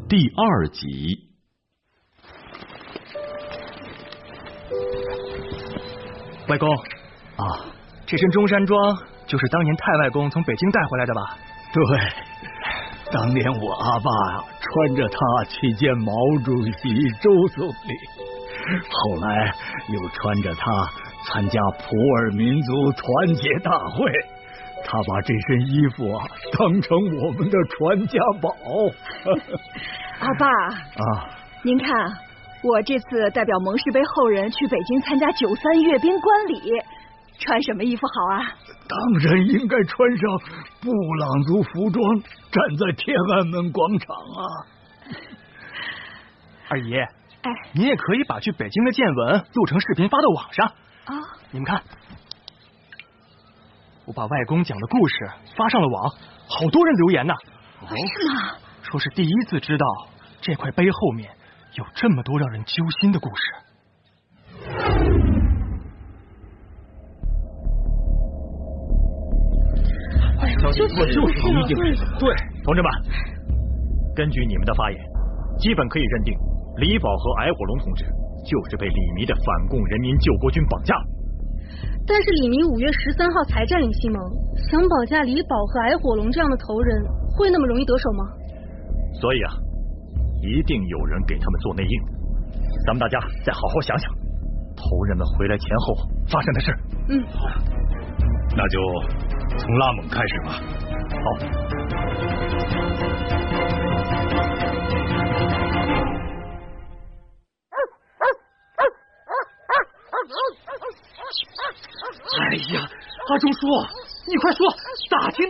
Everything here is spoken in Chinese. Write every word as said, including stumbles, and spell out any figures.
第二集。 外公啊， 这身中山装就是当年太外公从北京带回来的吧？ 对，当年我阿爸穿着它去见毛主席、周总理，后来又穿着它参加普洱民族团结大会。他把这身衣服啊当成我们的传家宝。 阿爸啊， 您看，我这次代表蒙氏杯后人去北京参加九三阅兵观礼，穿什么衣服好啊？ 当然应该穿上布朗族服装，站在天安门广场啊。 二姨， 哎， 你也可以把去北京的见闻录成视频发到网上啊。 你们看，我把外公讲的故事发上了网，好多人留言呢。 哦，是吗？ 说是第一次知道这块碑后面有这么多让人揪心的故事。 我就是一定是对， 同志们，根据你们的发言，基本可以认定李宝和矮火龙同志就是被李弥的反共人民救国军绑架了。 但是李弥五月十三号才占领西蒙，想绑架李宝和矮火龙这样的头人，会那么容易得手吗？ 所以啊，一定有人给他们做内应。咱们大家再好好想想，头人们回来前后发生的事。 嗯， 好，那就从拉蒙开始吧。 好。 哎呀，阿忠叔，你快说，打听